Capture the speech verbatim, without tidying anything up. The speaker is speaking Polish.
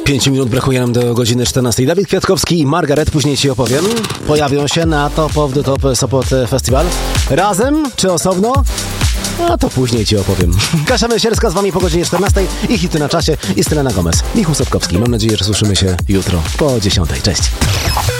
Pięć minut brakuje nam do godziny czternastej. Dawid Kwiatkowski i Margaret, później ci opowiem, pojawią się na Top of the Top Sopot Festival. Razem czy osobno? A to później ci opowiem. Kasia Mysierska z wami po godzinie czternastej i hity na czasie i Selena Gomez. Michał Sotkowski. Mam nadzieję, że słyszymy się jutro po dziesiątej. Cześć.